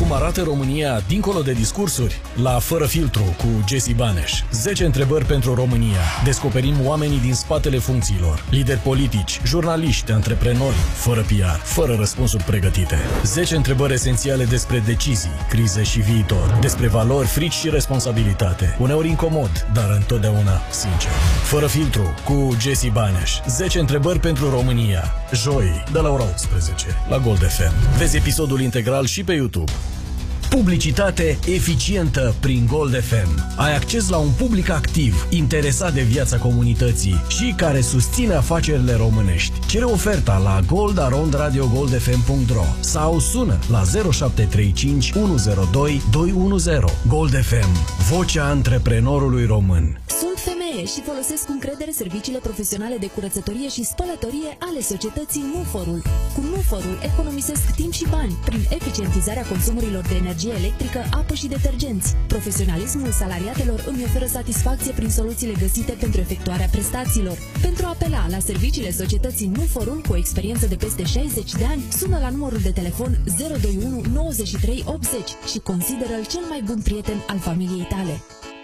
cum arată România dincolo de discursuri? La Fără Filtru cu Jesse Baneș. 10 întrebări pentru România. Descoperim oamenii din spatele funcțiilor. Lideri politici, jurnaliști, antreprenori, fără PR, fără răspunsuri pregătite. 10 întrebări esențiale despre decizii, crize și viitor. Despre valori, frici și responsabilitate. Uneori incomod, dar întotdeauna sincer. Fără Filtru cu Jesse Baneș. 10 întrebări pentru România. Joi, de la ora 18, la Gold FM. Vezi episodul integral și pe YouTube. Publicitate eficientă prin Gold FM. Ai acces la un public activ, interesat de viața comunității și care susține afacerile românești. Cere oferta la gold@radiogoldfm.ro sau sună la 0735 102 210. Gold FM, vocea antreprenorului român. Sunt femeie și folosesc cu încredere serviciile profesionale de curățătorie și spălătorie ale societății Nuforul. Cu Nuforul economisesc timp și bani prin eficientizarea consumurilor de energie electrică, apă și detergenți. Profesionalismul salariatelor îmi oferă satisfacție prin soluțiile găsite pentru efectuarea prestațiilor. Pentru a apela la serviciile societății Nuforul cu o experiență de peste 60 de ani, sună la numărul de telefon 021 93 80 și consideră-l cel mai bun prieten al familiei tale.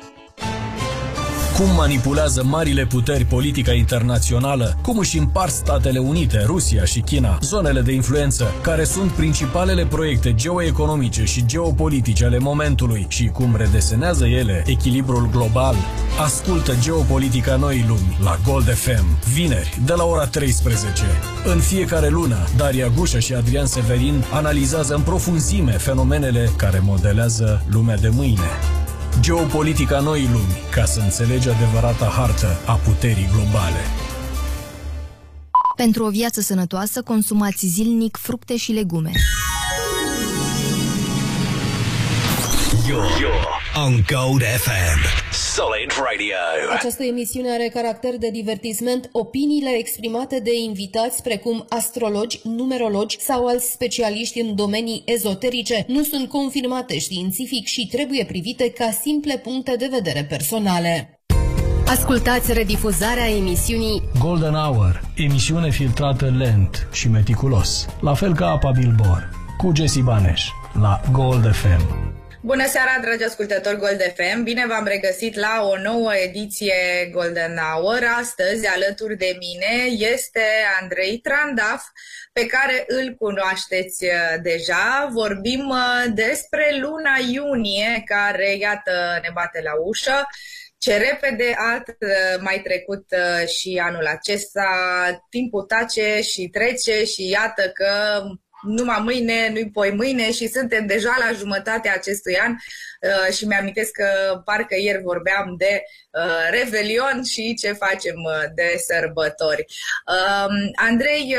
Cum manipulează marile puteri politica internațională, cum își împart Statele Unite, Rusia și China zonele de influență, care sunt principalele proiecte geoeconomice și geopolitice ale momentului și cum redesenează ele echilibrul global. Ascultă Geopolitica Noii Lumi la Gold FM, vineri, de la ora 13. În fiecare lună, Daria Gușă și Adrian Severin analizează în profunzime fenomenele care modelează lumea de mâine. Geopolitica Noii Lumi, ca să înțelegi adevărata hartă a puterii globale. Pentru o viață sănătoasă, consumați zilnic fructe și legume. You're on Gold FM. Solid Radio. Această emisiune are caracter de divertisment. Opiniile exprimate de invitați, precum astrologi, numerologi sau alți specialiști în domenii ezoterice, nu sunt confirmate științific și trebuie privite ca simple puncte de vedere personale. Ascultați redifuzarea emisiunii Golden Hour, emisiune filtrată lent și meticulos, la fel ca apa Bilbor, cu Jesse Baneș, la Gold FM. Bună seara, dragi ascultători Gold FM! Bine v-am regăsit la o nouă ediție Golden Hour. Astăzi, alături de mine, este Andrei Trandaf, pe care îl cunoașteți deja. Vorbim despre luna iunie, care, iată, ne bate la ușă. Ce repede a mai trecut și anul acesta. Timpul tace și trece și iată că numai mâine, nu-i poi mâine și suntem deja la jumătatea acestui an și mi-amintesc că parcă ieri vorbeam de Revelion și ce facem de sărbători. Andrei,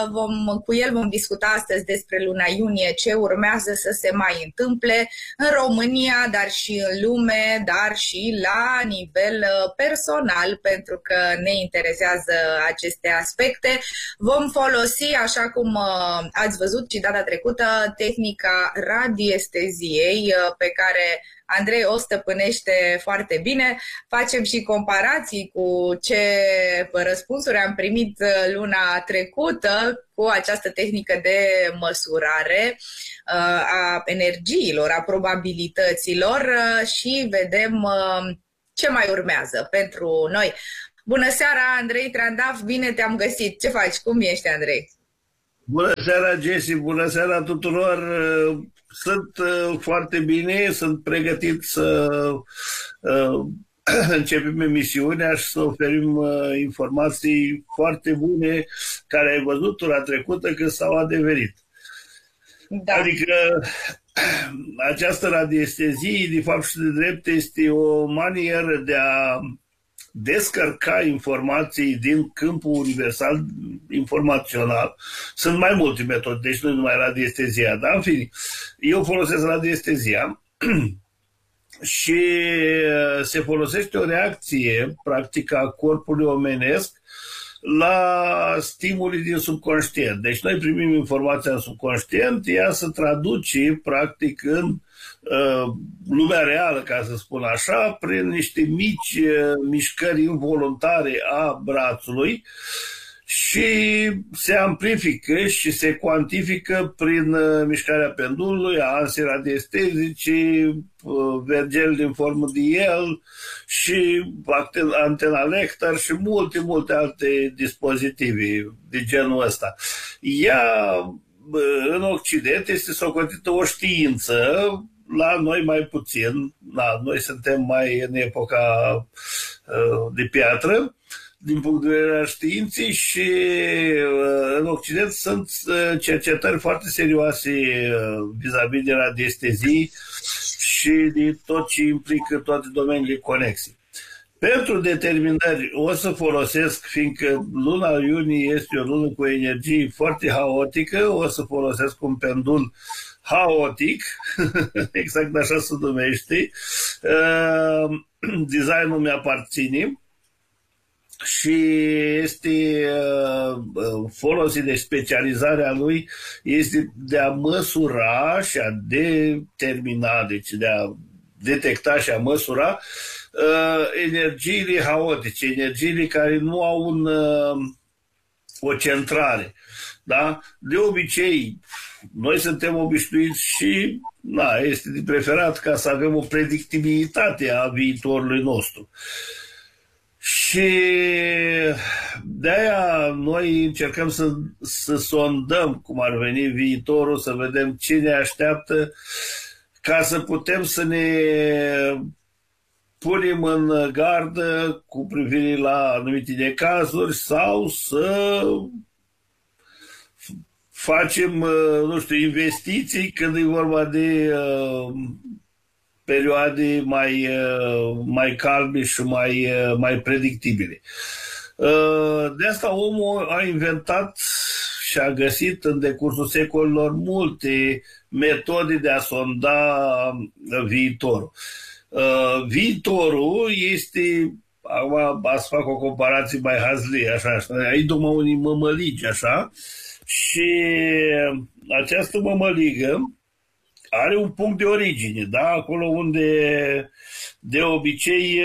cu el vom discuta astăzi despre luna iunie, ce urmează să se mai întâmple în România, dar și în lume, dar și la nivel personal, pentru că ne interesează aceste aspecte. Vom folosi, așa cum ați văzut și data trecută, tehnica radiesteziei pe care Andrei o stăpânește foarte bine. Facem și comparații cu ce răspunsuri am primit luna trecută cu această tehnică de măsurare a energiilor, a probabilităților și vedem ce mai urmează pentru noi. Bună seara, Andrei Trandaf, bine te-am găsit. Ce faci? Cum ești, Andrei? Bună seara, Jesse, bună seara tuturor. Sunt foarte bine, sunt pregătit să începem emisiunea și să oferim informații foarte bune care ai văzut la trecută că s-au adeverit. Da. Adică această radiestezie, de fapt și de drept, este o manieră de a descărca informații din câmpul universal informațional. Sunt mai multe metode, deci nu numai radiestezia, dar în fine, eu folosesc radiestezia și se folosește o reacție practică a corpului omenesc la stimuli din subconștient. Deci noi primim informația în subconștient, ea se traduce practic în lumea reală, ca să spun așa, prin niște mici mișcări involuntare a brațului și se amplifică și se cuantifică prin mișcarea pendulului, a ansei radiestezici, vergel din formă de el și antena Lectar și multe alte dispozitive de genul ăsta. Ea, în Occident, este socotită o știință, la noi mai puțin, noi suntem mai în epoca de piatră, din punct de vedere al științei, și în Occident sunt cercetări foarte serioase vis-a-vis de radiestezii și de tot ce implică toate domeniile conexe. Pentru determinări o să folosesc, fiindcă luna iunie este o lună cu energie foarte haotică, o să folosesc un pendul haotic, exact așa se numește. Designul mi-aparține și este folosit de specializarea lui este de a măsura și a determina, deci de a detecta și a măsura energiile haotice, energiile care nu au o centrare. Da? De obicei, noi suntem obișnuiți și este de preferat ca să avem o predictibilitate a viitorului nostru. Și de-aia noi încercăm să sondăm cum ar veni viitorul, să vedem ce ne așteaptă, ca să putem să ne punem în gardă cu privire la anumite necazuri sau să facem, investiții când e vorba de perioade mai calme și mai predictibile. De asta omul a inventat și a găsit în decursul secolilor multe metode de a sonda viitorul. Viitorul este, acum să fac o comparație mai hazlie, așa, aici domnul unii mămăligi, așa, și această mămăligă are un punct de origine, da? Acolo unde de obicei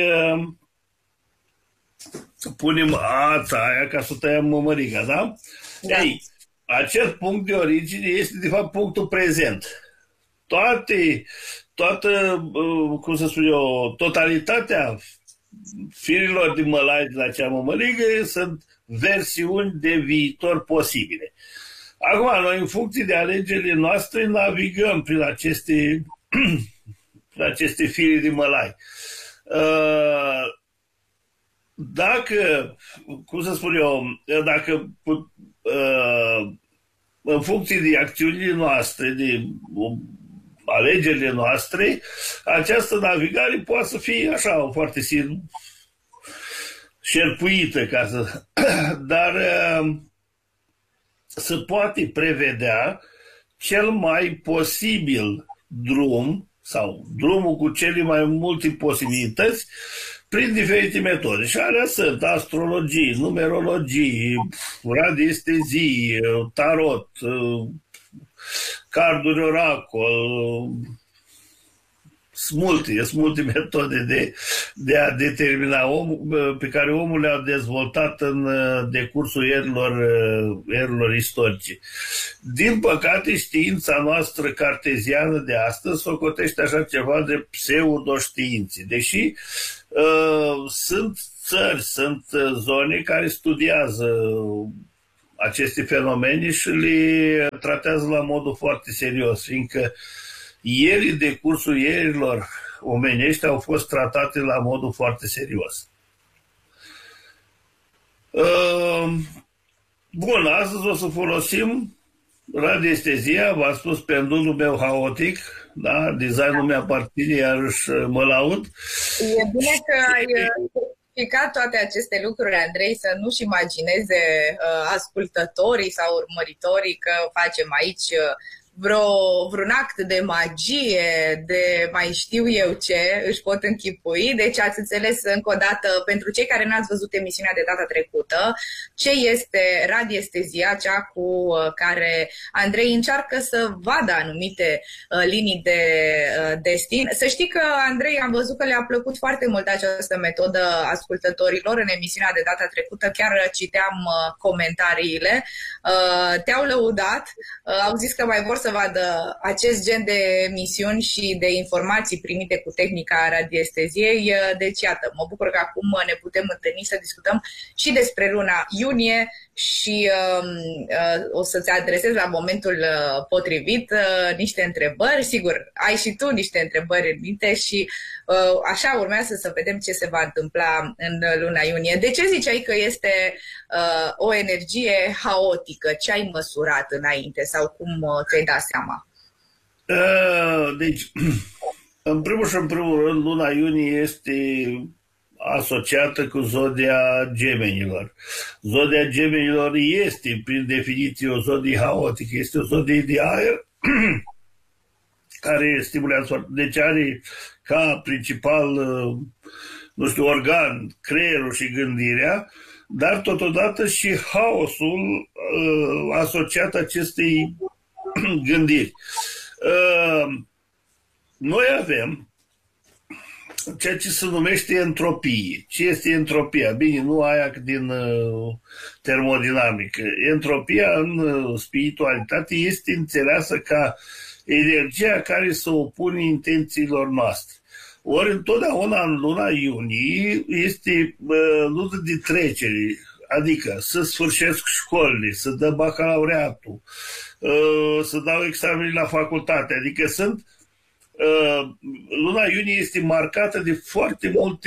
punem ața aia ca să tăiem mămăliga, da? Da. Ei, acest punct de origine este de fapt punctul prezent. Totalitatea firilor de mălai de la acea mămăligă sunt versiuni de viitor posibile. Acum, noi, în funcție de alegerile noastre, navigăm prin aceste firi de mălai. Dacă, în funcție de acțiunile noastre, de alegerile noastre, această navigare poate să fie așa, foarte șerpuită, dar se poate prevedea cel mai posibil drum sau drumul cu cele mai multe posibilități prin diferite metode. Și alea sunt astrologie, numerologie, radiestezie, tarot, carduri oracol, sunt multe metode de a determina pe care omul le-a dezvoltat în decursul erilor istorice. Din păcate, știința noastră carteziană de astăzi socotește așa ceva de pseudoștiințe, deși sunt țări, sunt zone care studiază aceste fenomene și le tratează la modul foarte serios, fiindcă decursul ierilor omenești au fost tratate la modul foarte serios. Bun, astăzi o să folosim radiestezia, v-am spus pendulul meu haotic, da? Designul meu aparține, iarăși mă laud. E bine că ai explicat toate aceste lucruri, Andrei, să nu-și imagineze ascultătorii sau urmăritorii că facem aici vreun act de magie, de mai știu eu ce, își pot închipui. Deci ați înțeles încă o dată, pentru cei care n-ați văzut emisiunea de data trecută, ce este radiestezia, cea cu care Andrei încearcă să vadă anumite linii de destin. Să știi că, Andrei, am văzut că le-a plăcut foarte mult această metodă ascultătorilor în emisiunea de data trecută. Chiar citeam comentariile. Te-au lăudat, au zis că mai vor să vadă acest gen de emisiuni și de informații primite cu tehnica radiesteziei. Deci, iată, mă bucur că acum ne putem întâlni să discutăm și despre luna iunie și o să-ți adresez la momentul potrivit niște întrebări. Sigur, ai și tu niște întrebări în minte și așa urmează să vedem ce se va întâmpla în luna iunie. De ce ziceai că este o energie haotică? Ce ai măsurat înainte sau cum ți-ai dat seama? Deci, în primul și în primul rând, luna iunie este asociată cu zodia Gemenilor. Zodia Gemenilor este, prin definiție, o zodie haotică. Este o zodie de aer care stimulează, deci are ca principal, nu știu, organ creierul și gândirea, dar totodată și haosul asociat acestei gândiri. Noi avem ceea ce se numește entropie. Ce este entropia? Bine, nu aia din termodinamică. Entropia în spiritualitate este înțeleasă ca energia care se opune intențiilor noastre. Ori întotdeauna în luna iunie este lună de trecere, adică să sfârșesc școlile, să dă bacalaureatul, să dau examenii la facultate, adică sunt luna iunie este marcată de foarte multe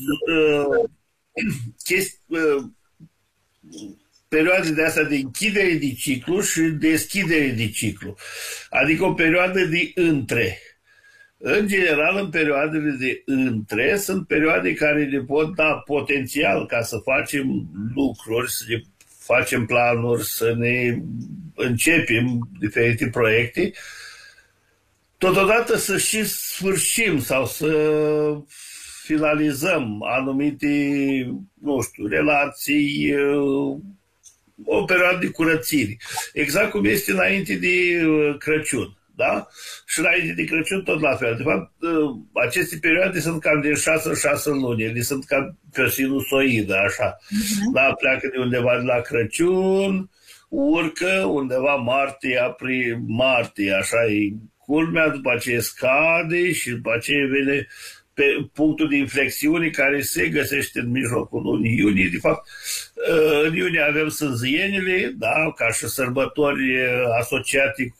perioade de astea de închidere de ciclu și deschidere de ciclu. Adică o perioadă de între. În general, în perioadele de între sunt perioade care ne pot da potențial ca să facem lucruri, să ne facem planuri, să ne începem diferite proiecte, totodată să și sfârșim sau să finalizăm anumite, nu știu, relații, o perioadă de curățire. Exact cum este înainte de Crăciun. Da? Și înainte de Crăciun tot la fel. De fapt, aceste perioade sunt cam de 6 în 6 luni. Ele sunt ca pe sinusoidă, așa. Da? Pleacă de undeva de la Crăciun, urcă undeva martie, așa e culmea, după aceea scade și după aceea vine pe punctul de inflexiune care se găsește în mijlocul lunii iunie. De fapt, în iunie avem sânzienile, da, ca și sărbători asociate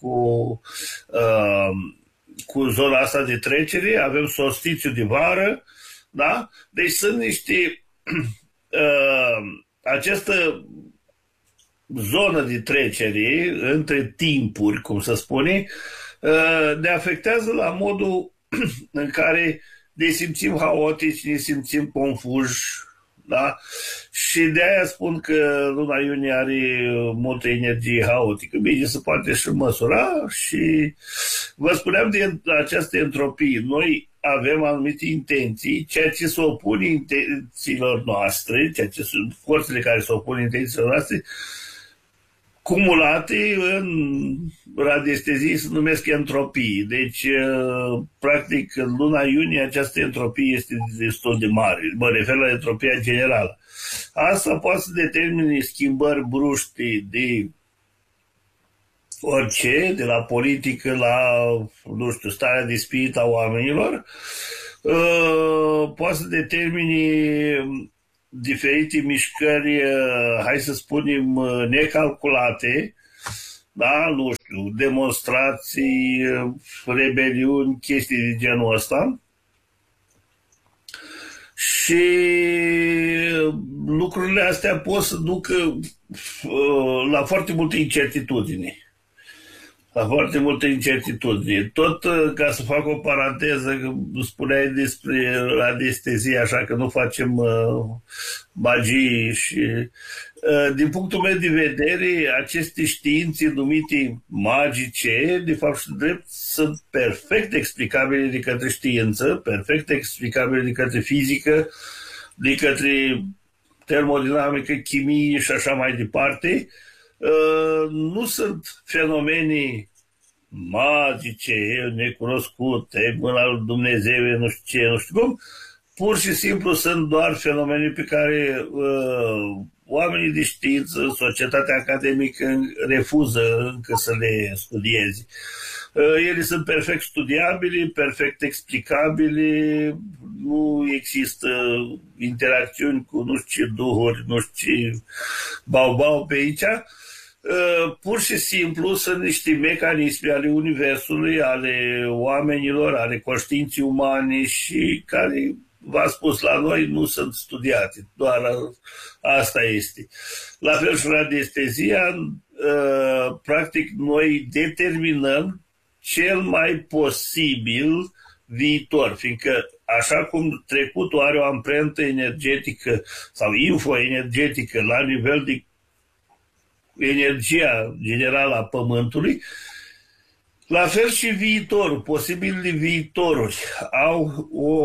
cu zona asta de trecere, avem solstițiul de vară, da? Deci sunt niște această zonă de trecere între timpuri, cum se spune, ne afectează la modul în care ne simțim haotici, ne simțim confuși, da? Și de aia spun că luna iunie are multă energie haotică. Bine, se poate și măsura și vă spuneam de această entropie. Noi avem anumite intenții, ceea ce se opune intențiilor noastre, ceea ce sunt forțele care se opun intențiilor noastre, cumulate în radiestezie se numesc entropii. Deci, practic, în luna iunie această entropie este destul de mare. Mă refer la entropia generală. Asta poate să determine schimbări bruște de orice, de la politică la, nu știu, starea de spirit a oamenilor. Poate să determine diferite mișcări, hai să spunem, necalculate, da, nu știu, demonstrații, rebeliuni, chestii de genul ăsta. Și lucrurile astea pot să ducă la foarte multe incertitudini. La foarte multe incertitudini. Tot ca să fac o paranteză, că spuneai despre anestezie, așa că nu facem magii și... din punctul meu de vedere, aceste științe numite magice, de fapt și drept, sunt perfect explicabile de către știință, perfect explicabile de către fizică, de către termodinamică, chimie și așa mai departe. Nu sunt fenomene magice, necunoscute, mâna lui Dumnezeu, nu știu ce, nu știu cum. Pur și simplu sunt doar fenomene pe care oamenii de știință, societatea academică refuză încă să le studieze. Ele sunt perfect studiabile, perfect explicabile, nu există interacțiuni cu nu știu ce duhuri, nu știu ce bau pe aici. Pur și simplu sunt niște mecanisme ale universului, ale oamenilor, ale conștiinței umane și care, v-am spus, la noi nu sunt studiate. Doar asta este. La fel și radiestezia, practic noi determinăm cel mai posibil viitor, fiindcă așa cum trecutul are o amprentă energetică sau infoenergetică la nivel de energia generală a Pământului, la fel și viitorul, posibile viitoruri au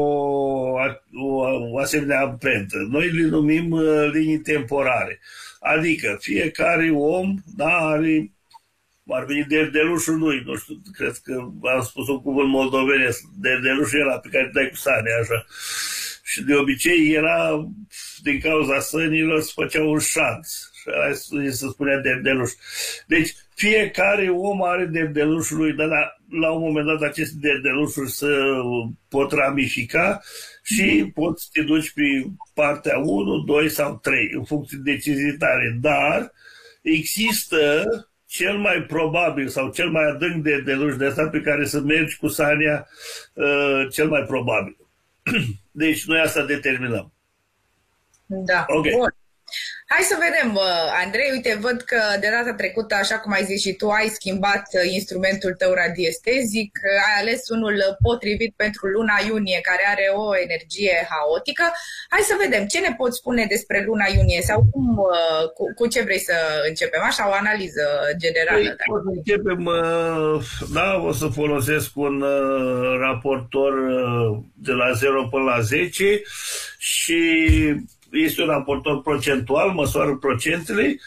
o asemenea amprentă. Noi le numim linii temporare. Adică fiecare om are, ar veni derdelușul lui, nu știu, cred că am spus un cuvânt moldovenesc, derdelușul ăla pe care îl dai cu sane, așa. Și de obicei era, din cauza sănilor, se făcea un șanț. Și se spunea derdeluș. Deci fiecare om are derdelușul lui, dar la un moment dat aceste derdelușuri se pot ramifica și poți să te duci pe partea 1, 2 sau 3, în funcție de decizii tale. Dar există cel mai probabil sau cel mai adânc derdeluș de asta pe care să mergi cu sania, cel mai probabil. Deci noi asta determinăm. Da, okay. Bun. Hai să vedem, Andrei, uite, văd că de data trecută, așa cum ai zis și tu, ai schimbat instrumentul tău radiestezic, ai ales unul potrivit pentru luna iunie, care are o energie haotică. Hai să vedem, ce ne poți spune despre luna iunie sau cu ce vrei să începem? Așa, o analiză generală. Începem, da, o să folosesc un raportor de la 0 până la 10 și... este un raportor procentual, măsoară procentele.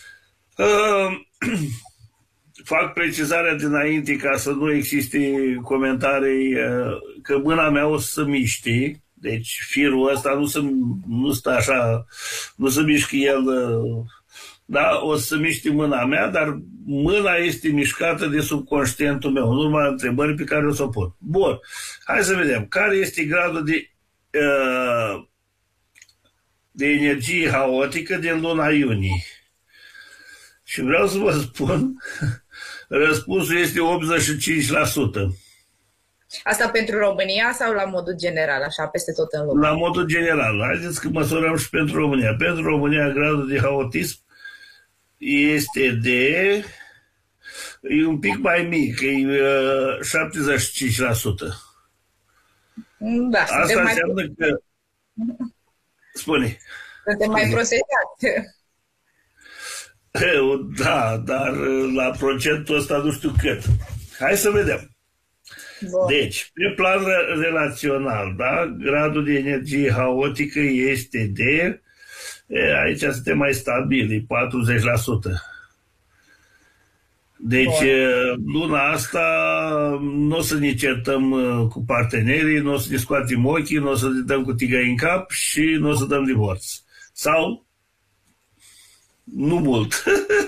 Fac precizarea dinainte ca să nu existe comentarii că mâna mea o să miște, deci firul ăsta nu stă așa, nu se mișcă el, da, o să miște mâna mea, dar mâna este mișcată de subconștientul meu, în urma întrebării pe care o să o pun. Bun, hai să vedem, care este gradul de energie haotică din luna iunie. Și vreau să vă spun, răspunsul este 85%. Asta pentru România sau la modul general, așa, peste tot în lume? La modul general. Haideți că măsurăm și pentru România. Pentru România, gradul de haotism este e un pic mai mic, e 75%. Da, asta înseamnă că... Spune. Suntem mai protejați. Da, dar la procentul ăsta nu știu cât. Hai să vedem. Bun. Deci, pe plan relațional, da, gradul de energie haotică este aici suntem mai stabili, 40%. Deci, luna asta nu o să ne certăm cu partenerii, nu o să ne scoatem ochii, nu o să ne dăm cu tigăi în cap și nu o să dăm divorț. Sau, nu mult.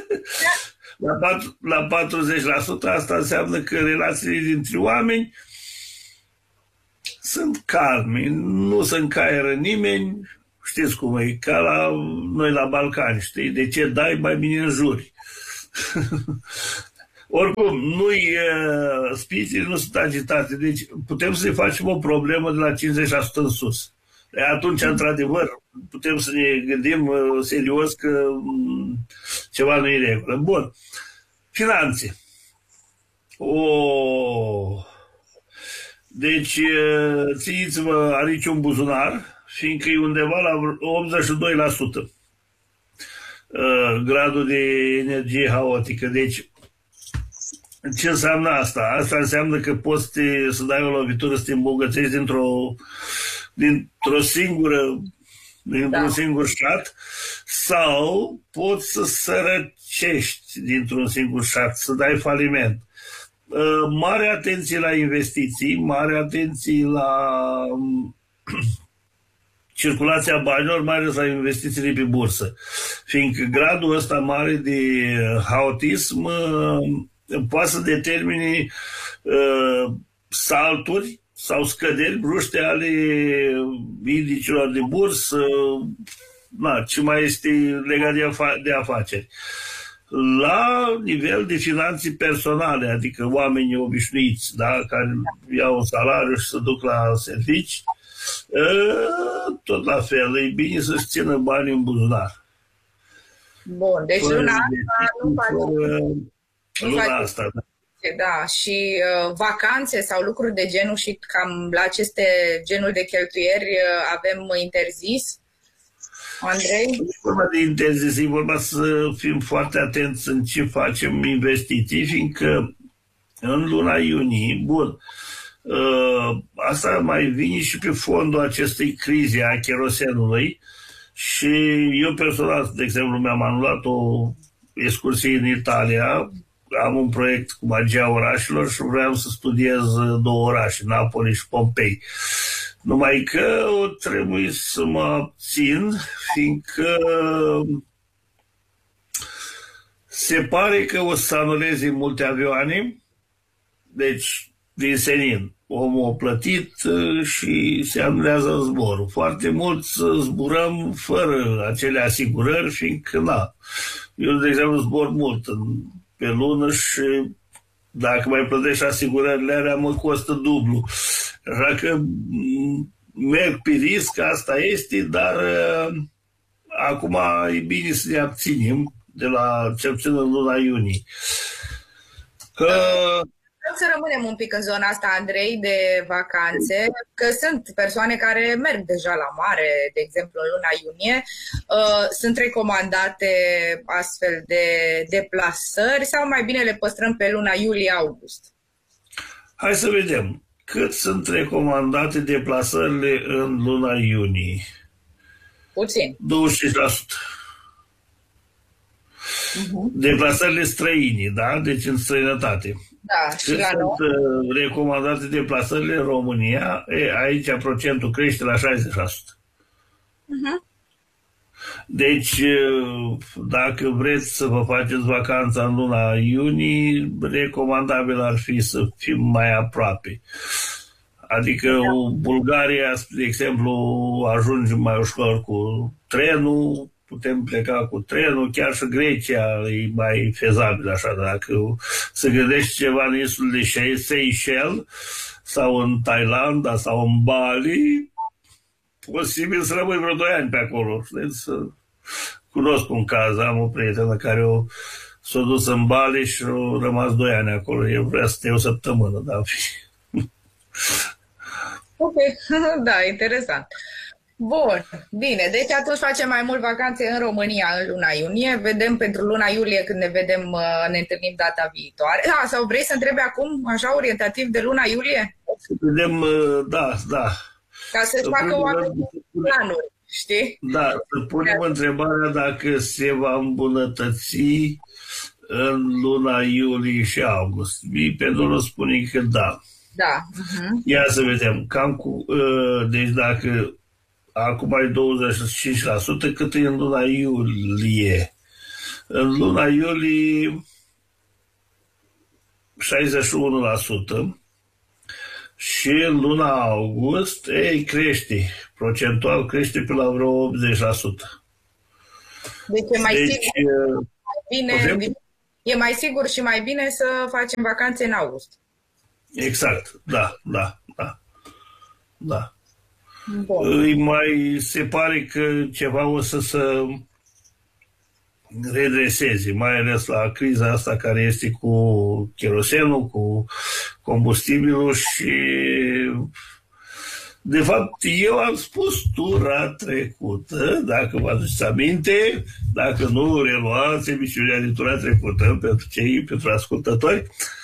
La 40% asta înseamnă că relațiile dintre oameni sunt calme, nu se încaieră nimeni, știți cum e, ca la noi la Balcani, știi, de ce dai, mai bine înjuri. Oricum, spiritele nu sunt agitate, deci putem să ne facem o problemă de la 50% în sus. Atunci, într-adevăr, putem să ne gândim serios că ceva nu e în regulă. Bun. Finanțe. Deci, țineți-vă aici un buzunar, fiindcă e undeva la 82% gradul de energie haotică. Deci, ce înseamnă asta? Asta înseamnă că poți să dai o lovitură, să te îmbogățești dintr-un singur șat, sau poți să sărăcești dintr-un singur șat, să dai faliment. Mare atenție la investiții, mare atenție la circulația banilor, mai ales la investițiile pe bursă. Fiindcă gradul ăsta mare de haotism poate să determine salturi sau scăderi bruște ale indicilor de bursă, ce mai este legat de afaceri. La nivel de finanțe personale, adică oamenii obișnuiți, care iau un salariu și se duc la servici, tot la fel, e bine să-și țină banii în buzunar. Bun, deci luna asta, da. Da, și vacanțe sau lucruri de genul și cam la aceste genuri de cheltuieri avem interzis? Andrei? Nu e vorba de interzis, e vorba să fim foarte atenți în ce facem investiții, fiindcă în luna iunie, asta mai vine și pe fondul acestei crize a cherosenului și eu personal, de exemplu, mi-am anulat o excursie în Italia. Am un proiect cu magia orașelor și vreau să studiez 2 orașe, Napoli și Pompei. Numai că trebuie să mă abțin, fiindcă se pare că o să anuleze multe avioane, deci din senin. Omul a plătit și se anulează zborul. Foarte mulți zburăm fără acele asigurări, fiindcă eu, de exemplu, zbor mult pe lună și dacă mai plătești asigurările alea, mă costă dublu. Așa că merg pe risc, asta este, dar acum e bine să ne abținem de la cel puțin în luna iunie. Să rămânem un pic în zona asta, Andrei, de vacanțe, că sunt persoane care merg deja la mare, de exemplu, în luna iunie. Sunt recomandate astfel de deplasări sau mai bine le păstrăm pe luna iulie-august? Hai să vedem. Cât sunt recomandate deplasările în luna iunie? Puțin. 25%. Deplasările străine, da? Deci în străinătate. Da, și la sunt recomandate deplasările în România, aici procentul crește la 60%. Deci, dacă vreți să vă faceți vacanța în luna iunie, recomandabil ar fi să fim mai aproape. Adică Bulgaria, de exemplu, ajungem mai ușor cu trenul, putem pleca cu trenul, chiar și Grecia e mai fezabil așa, dacă se gândește ceva în insulele Seychelles sau în Thailanda sau în Bali, posibil să rămâi vreo 2 ani pe acolo. Deci, cunosc un caz, am o prietenă care s-a dus în Bali și a rămas 2 ani acolo. Eu vreau să stea o săptămână, da. Ok, da, interesant. Bun, bine, deci atunci facem mai mult vacanțe în România în luna iunie, vedem pentru luna iulie când ne vedem, ne întâlnim data viitoare. Sau vrei să întrebi acum, așa orientativ, de luna iulie? Să vedem, da. Ca să-și facă oamenii planuri, știi? Da, să punem întrebarea dacă se va îmbunătăți în luna iulie și august. Pentru noi spune că da. Da. Ia să vedem, deci dacă acum ai 25%, cât e în luna iulie? În luna iulie 61% și în luna august crește, procentual crește pe la vreo 80%. Deci e mai sigur, e mai sigur și mai bine să facem vacanțe în august. Exact, da. Îi mai se pare că ceva o să redreseze, mai ales la criza asta care este cu cherosenul, cu combustibilul și de fapt eu am spus tura trecută, dacă vă aduceți aminte, dacă nu reluați emisiunea de tura trecută pentru ascultători,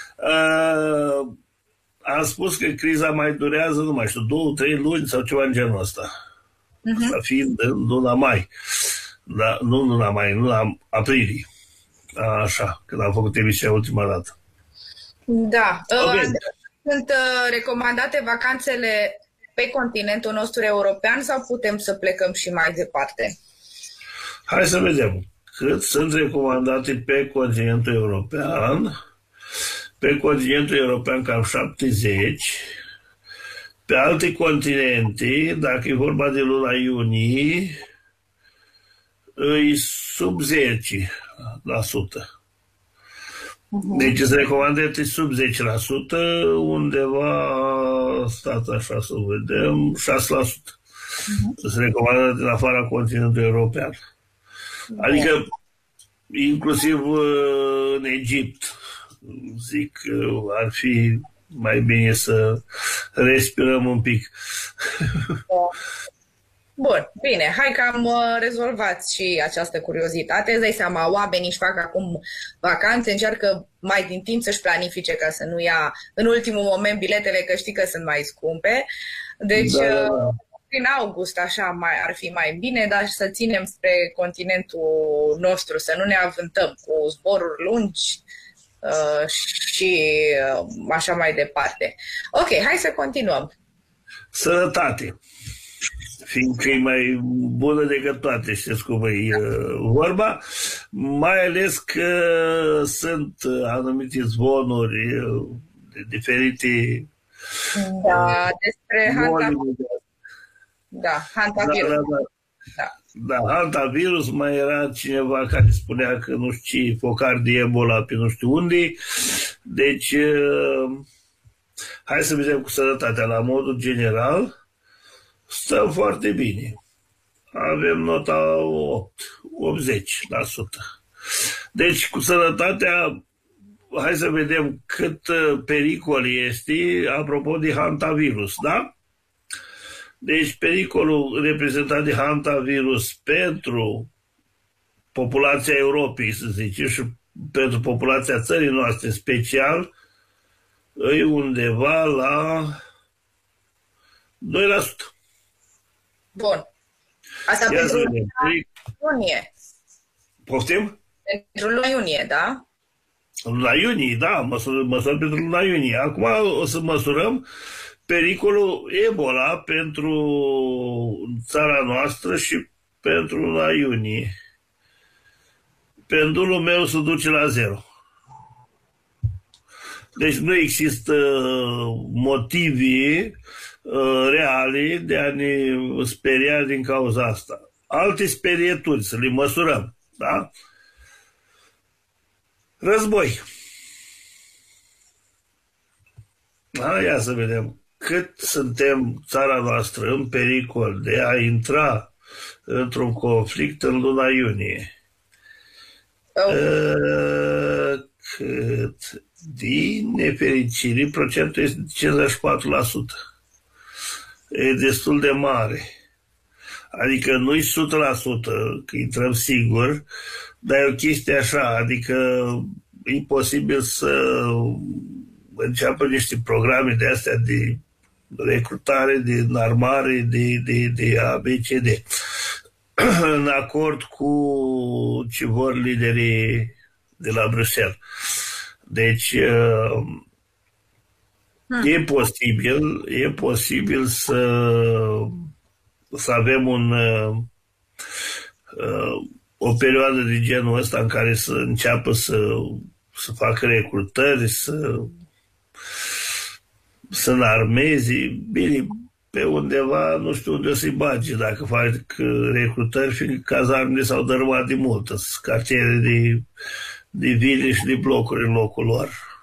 am spus că criza mai durează, nu mai știu, 2-3 luni sau ceva în genul ăsta. Asta fiind în luna mai. Da, nu în luna mai, în luna aprilie. Așa, când am făcut emisiunea ultima dată. Da. Sunt recomandate vacanțele pe continentul nostru european sau putem să plecăm și mai departe? Hai să vedem. Cât sunt recomandate pe continentul european? Pe continentul european cam 70. Pe alte continente, dacă e vorba de luna iunie, îi sub 10%. Deci se recomandate sub 10%, undeva, stați așa să vedem, 6%. Se recomandă din afara continentului european. Adică, inclusiv în Egipt, zic că ar fi mai bine să respirăm un pic. Bun, bine, hai că am rezolvat și această curiozitate. Îți dai seama, oamenii își fac acum vacanțe, încearcă mai din timp să-și planifice ca să nu ia în ultimul moment biletele, că știi că sunt mai scumpe. Deci, prin august așa ar fi mai bine, dar să ținem spre continentul nostru, să nu ne avântăm cu zboruri lungi și așa mai departe. Ok, hai să continuăm. Sănătate. Fiindcă e mai bună decât toate, știți cum e vorba, mai ales că sunt anumite zvonuri de diferite despre hantavirus. Da, hantavirus, mai era cineva care spunea că nu știu ce, focar de Ebola pe nu știu unde. Deci, hai să vedem cu sănătatea la modul general. Stăm foarte bine. Avem nota 80%. Deci, cu sănătatea, hai să vedem cât pericol este, apropo de hantavirus, da? Deci, pericolul reprezentat de hantavirus pentru populația Europei, să zicem, și pentru populația țării noastre special, e undeva la 2%. Bun. Asta pentru iunie. Poftim? Pentru luna iunie, da? Luna iunie, da, măsurăm pentru luna iunie. Acum o să măsurăm pericolul Ebola pentru țara noastră și pentru luna iunie. Pendulul meu se duce la 0. Deci nu există motive reale de a ne speria din cauza asta. Alte sperieturi, să le măsurăm, da? Război. Ia să vedem cât suntem, țara noastră, în pericol de a intra într-un conflict în luna iunie. Cât, din nefericire, procentul este 54%. E destul de mare. Adică nu-i 100%, că intrăm sigur, dar e o chestie așa, adică e posibil să înceapă niște programe de astea de recrutare, de înarmare, de ABCD, în acord cu ce vor liderii de la Bruxelles. Deci, e posibil să avem o perioadă de genul ăsta în care să înceapă să facă recrutări, să înarmeze. Bine, pe undeva, nu știu unde o să-i bage dacă fac recrutări, fiindcă cazarmele s-au dărâmat de mult, cartiere de vile și de blocuri în locul lor.